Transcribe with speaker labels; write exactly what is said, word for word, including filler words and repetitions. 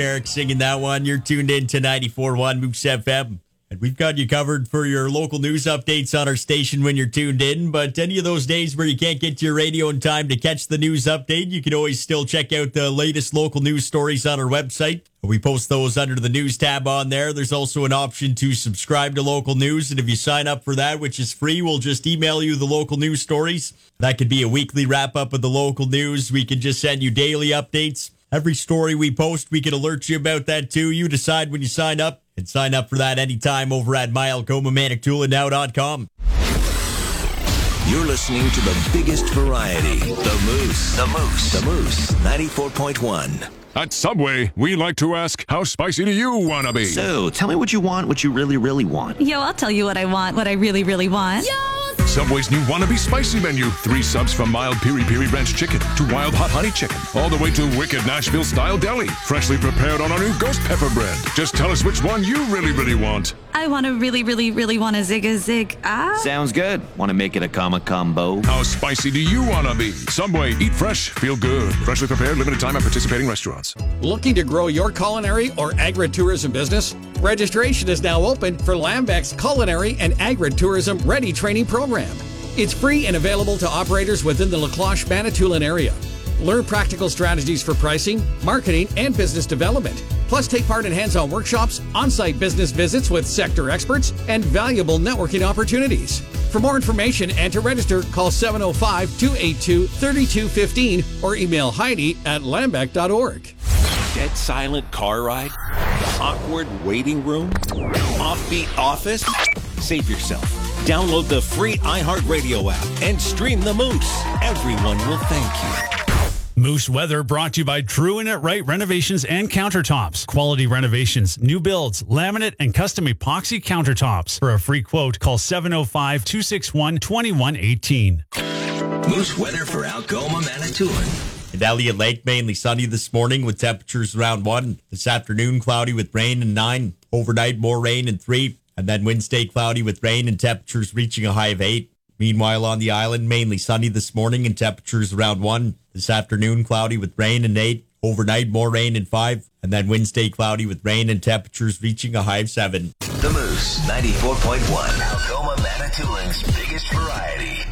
Speaker 1: Eric singing that one. You're tuned in to ninety-four point one Moose F M. And we've got you covered for your local news updates on our station when you're tuned in. But any of those days where you can't get to your radio in time to catch the news update, you can always still check out the latest local news stories on our website. We post those under the news tab on there. There's also an option to subscribe to local news. And if you sign up for that, which is free, we'll just email you the local news stories. That could be a weekly wrap up of the local news. We can just send you daily updates. Every story we post, we can alert you about that too. You decide when you sign up. And sign up for that anytime over at my algoma manitoulin now dot com.
Speaker 2: You're listening to the biggest variety, The Moose. The Moose. The Moose, ninety-four point one.
Speaker 3: At Subway, we like to ask, how spicy do you want to be?
Speaker 4: So, tell me what you want, what you really, really want.
Speaker 5: Yo, I'll tell you what I want, what I really, really want. Yo!
Speaker 3: Subway's new Wannabe Spicy menu. Three subs from mild Piri Piri Ranch Chicken to wild hot honey chicken. All the way to wicked Nashville-style deli. Freshly prepared on our new ghost pepper bread. Just tell us which one you really, really want.
Speaker 5: I want to really, really, really want a zig a zig. Ah.
Speaker 4: Sounds good. Want to make it a comma combo?
Speaker 3: How spicy do you want to be? Subway, eat fresh, feel good. Freshly prepared, limited time at participating restaurants.
Speaker 6: Looking to grow your culinary or agritourism business? Registration is now open for Lambeck's Culinary and Agritourism Ready Training Program. It's free and available to operators within the LaCloche Manitoulin area. Learn practical strategies for pricing, marketing, and business development. Plus, take part in hands-on workshops, on-site business visits with sector experts, and valuable networking opportunities. For more information and to register, call seven oh five, two eight two, three two one five or email Heidi at lambeck dot org.
Speaker 2: Dead silent car ride? Awkward waiting room? Offbeat office? Save yourself. Download the free iHeartRadio app and stream the Moose. Everyone will thank you.
Speaker 7: Moose Weather brought to you by True and It Right Renovations and Countertops. Quality renovations, new builds, laminate, and custom epoxy countertops. For a free quote, call seven oh five, two six one, two one one eight.
Speaker 2: Moose Weather for Algoma, Manitoulin.
Speaker 1: In Elliott Lake, mainly sunny this morning with temperatures around one. This afternoon, cloudy with rain and nine. Overnight, more rain and three. And then Wednesday, cloudy with rain and temperatures reaching a high of eight. Meanwhile, on the island, mainly sunny this morning and temperatures around one. This afternoon, cloudy with rain and eight. Overnight, more rain and five. And then Wednesday, cloudy with rain and temperatures reaching a high of seven.
Speaker 2: The Moose, ninety-four point one. Algoma, Manitoulin's biggest variety.